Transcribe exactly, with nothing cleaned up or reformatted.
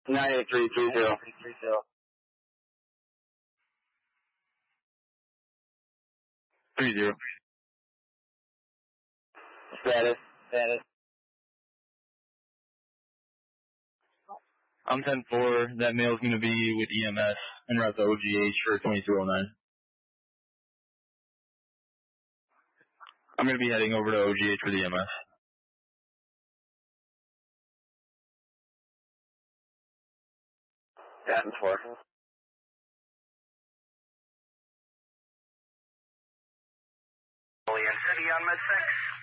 nine eight three three zero. Three zero. Status. Status. I'm ten four. That male's going to be with E M S en route to O G H for twenty-two oh nine. I'm going to be heading over to O G H for the E M S. ten four. City on Med six.